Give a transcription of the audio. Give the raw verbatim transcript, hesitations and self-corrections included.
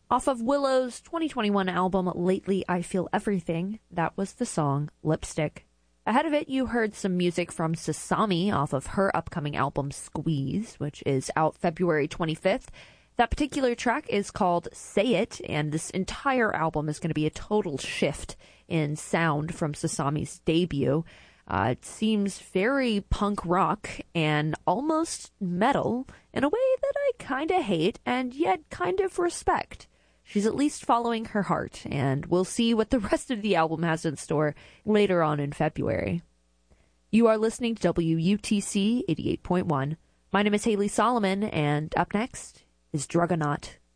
Off of Willow's twenty twenty-one album, Lately I Feel Everything, that was the song Lipstick. Ahead of it, you heard some music from Sasami off of her upcoming album Squeeze, which is out February twenty-fifth. That particular track is called Say It, and this entire album is going to be a total shift in sound from Sasami's debut. Uh, it seems very punk rock and almost metal in a way that I kind of hate and yet kind of respect. She's at least following her heart, and we'll see what the rest of the album has in store later on in February. You are listening to W U T C eighty-eight point one. My name is Haley Solomon, and up next is Drugonaut.